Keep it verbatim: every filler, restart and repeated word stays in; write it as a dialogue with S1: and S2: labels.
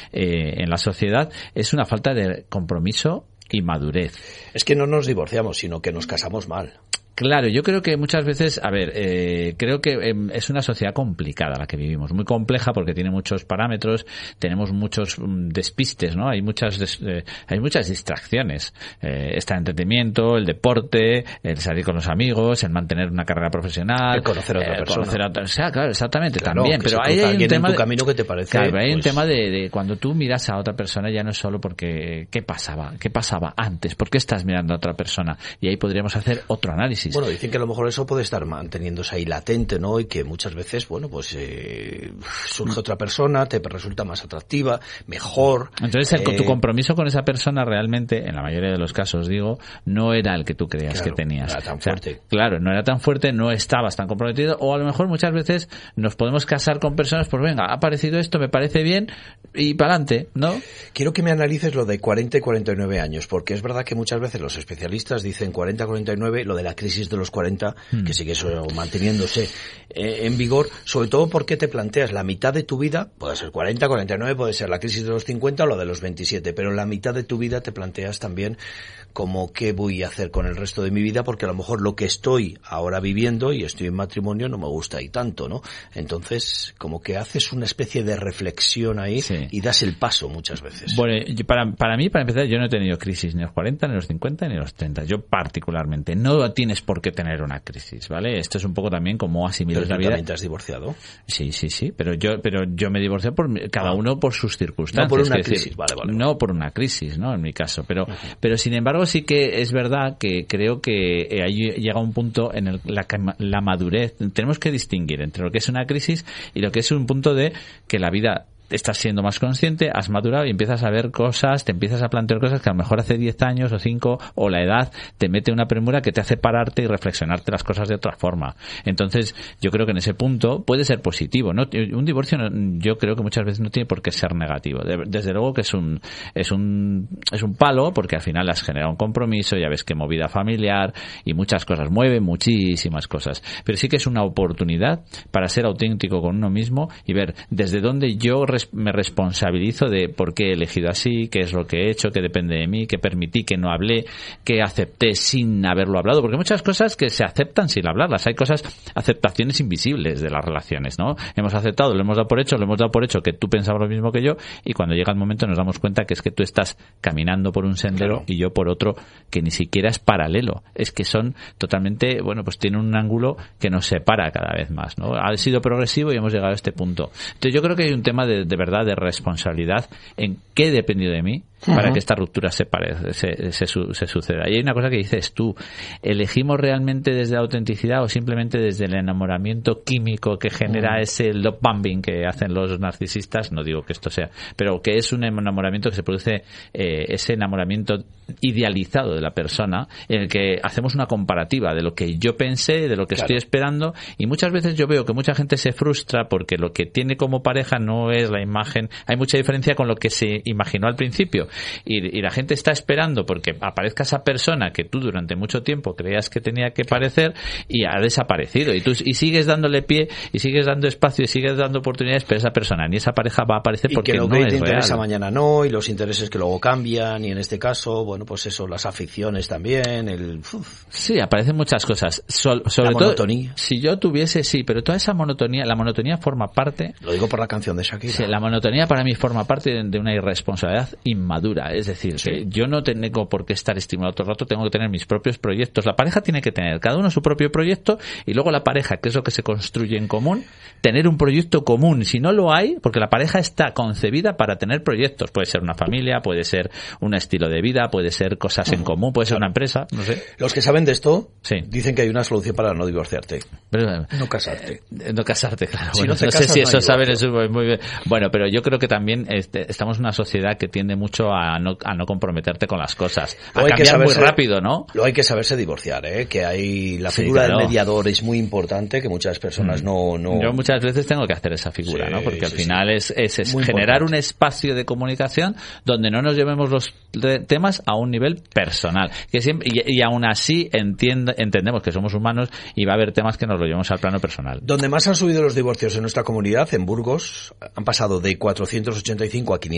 S1: eh, en la sociedad, es una falta de compromiso y madurez.
S2: Es que no nos divorciamos, sino que nos casamos mal.
S1: Claro, yo creo que muchas veces, a ver, eh, creo que eh, es una sociedad complicada la que vivimos, muy compleja porque tiene muchos parámetros, tenemos muchos um, despistes, ¿no? Hay muchas des, eh, hay muchas distracciones. Eh, está el entretenimiento, el deporte, el salir con los amigos, el mantener una carrera profesional,
S2: el conocer a otra
S1: eh,
S2: persona.
S1: Conocer a otra, o sea, claro, exactamente,
S2: claro,
S1: también. Pero hay, hay un tema
S2: en tu
S1: de,
S2: camino que te parece.
S1: Claro, hay
S2: pues...
S1: un tema de, de cuando tú miras a otra persona ya no es solo porque qué pasaba, qué pasaba antes, ¿por qué estás mirando a otra persona? Y ahí podríamos hacer otro análisis.
S2: Bueno, dicen que a lo mejor eso puede estar manteniéndose ahí latente, ¿no? Y que muchas veces, bueno, pues eh, surge otra persona, te resulta más atractiva, mejor.
S1: Entonces, el,
S2: eh...
S1: tu compromiso con esa persona realmente, en la mayoría de los casos, digo, no era el que tú creías
S2: claro,
S1: que tenías.
S2: No era tan
S1: o sea,
S2: fuerte.
S1: Claro, no era tan fuerte, no estabas tan comprometido, o a lo mejor muchas veces nos podemos casar con personas, pues venga, ha aparecido esto, me parece bien, y para adelante, ¿no?
S2: Quiero que me analices lo de cuarenta y cuarenta y nueve años, porque es verdad que muchas veces los especialistas dicen cuarenta a cuarenta y nueve, lo de la crisis de los cuarenta, hmm. que sigue eso manteniéndose eh, en vigor, sobre todo porque te planteas la mitad de tu vida, puede ser cuarenta, cuarenta y nueve, puede ser la crisis de los cincuenta o la de los veintisiete, pero la mitad de tu vida te planteas también como qué voy a hacer con el resto de mi vida, porque a lo mejor lo que estoy ahora viviendo y estoy en matrimonio no me gusta y tanto, ¿no? Entonces, como que haces una especie de reflexión ahí sí. y das el paso muchas veces.
S1: Bueno, para, para mí, para empezar, yo no he tenido crisis ni a los cuarenta, ni a los cincuenta, ni a los treinta. Yo particularmente. No tienes por qué tener una crisis, ¿vale? Esto es un poco también como asimilar la vida.
S2: ¿También te has divorciado?
S1: Sí, sí, sí, pero yo pero yo me divorcié por cada ah. uno por sus circunstancias.
S2: No por una
S1: crisis,
S2: decir, vale, vale.
S1: No por una crisis, ¿no? En mi caso, pero uh-huh. pero sin embargo sí que es verdad que creo que ahí llega un punto en el la, la madurez. Tenemos que distinguir entre lo que es una crisis y lo que es un punto de que la vida estás siendo más consciente, has madurado y empiezas a ver cosas, te empiezas a plantear cosas que a lo mejor hace diez años o cinco o la edad te mete una premura que te hace pararte y reflexionarte las cosas de otra forma. Entonces, yo creo que en ese punto puede ser positivo, ¿no? Un divorcio no, yo creo que muchas veces no tiene por qué ser negativo. Desde luego que es un es un es un palo porque al final has generado un compromiso, ya ves que movida familiar y muchas cosas, mueve muchísimas cosas. Pero sí que es una oportunidad para ser auténtico con uno mismo y ver desde dónde yo me responsabilizo de por qué he elegido así, qué es lo que he hecho, qué depende de mí, qué permití, qué no hablé, qué acepté sin haberlo hablado, porque hay muchas cosas que se aceptan sin hablarlas, hay cosas, aceptaciones invisibles de las relaciones, ¿no? Hemos aceptado, lo hemos dado por hecho, lo hemos dado por hecho que tú pensabas lo mismo que yo y cuando llega el momento nos damos cuenta que es que tú estás caminando por un sendero claro. y yo por otro que ni siquiera es paralelo, es que son totalmente, bueno, pues tienen un ángulo que nos separa cada vez más, ¿no? Ha sido progresivo y hemos llegado a este punto. Entonces yo creo que hay un tema de de verdad de responsabilidad en qué dependió de mí uh-huh. para que esta ruptura se, pare, se, se, se suceda. Y hay una cosa que dices tú, ¿elegimos realmente desde la autenticidad o simplemente desde el enamoramiento químico que genera uh-huh. ese love bombing que hacen los narcisistas? No digo que esto sea, pero que es un enamoramiento que se produce, eh, ese enamoramiento idealizado de la persona en el que hacemos una comparativa de lo que yo pensé, de lo que claro. estoy esperando y muchas veces yo veo que mucha gente se frustra porque lo que tiene como pareja no es la imagen, hay mucha diferencia con lo que se imaginó al principio y, y la gente está esperando porque aparezca esa persona que tú durante mucho tiempo creías que tenía que parecer y ha desaparecido y tú y sigues dándole pie y sigues dando espacio y sigues dando oportunidades, pero esa persona ni esa pareja va a aparecer porque no es real. Y que lo que te interesa mañana no, y los intereses que luego cambian y en este caso, bueno, pues eso, las aficiones también, el... Uf. Sí, aparecen muchas cosas. So, sobre
S2: la monotonía.
S1: Todo, si yo tuviese, sí, pero toda esa monotonía, la monotonía forma parte...
S2: Lo digo por la canción de Shakira.
S1: Sí, la monotonía para mí forma parte de, de una irresponsabilidad inmadura. Es decir, sí. que yo no tengo por qué estar estimulado todo el rato, tengo que tener mis propios proyectos. La pareja tiene que tener cada uno su propio proyecto y luego la pareja, que es lo que se construye en común, tener un proyecto común. Si no lo hay, porque la pareja está concebida para tener proyectos. Puede ser una familia, puede ser un estilo de vida, puede ser cosas en común, puede ser claro. una empresa, no sé.
S2: Los que saben de esto
S1: sí.
S2: dicen que hay una solución para no divorciarte.
S1: Pero,
S2: no casarte.
S1: Eh, no casarte, claro.
S2: Si
S1: bueno,
S2: no te
S1: no
S2: casas,
S1: sé si
S2: no
S1: eso saben
S2: divorcio.
S1: eso muy bien. Bueno, pero yo creo que también este, estamos en una sociedad que tiende mucho a no, a no comprometerte con las cosas. A cambiar saberse, muy rápido, ¿no?
S2: Lo hay que saberse divorciar, ¿eh? Que hay la figura sí, claro. del mediador es muy importante, que muchas personas mm. no, no...
S1: Yo muchas veces tengo que hacer esa figura, sí, ¿no? Porque sí, al final sí. es, es, es generar importante. Un espacio de comunicación donde no nos llevemos los temas a un nivel personal. Que siempre, y, y aún así entiende, entendemos que somos humanos y va a haber temas que nos lo llevamos al plano personal.
S2: Donde más han subido los divorcios en nuestra comunidad, en Burgos, han pasado de cuatrocientos ochenta y cinco a quinientos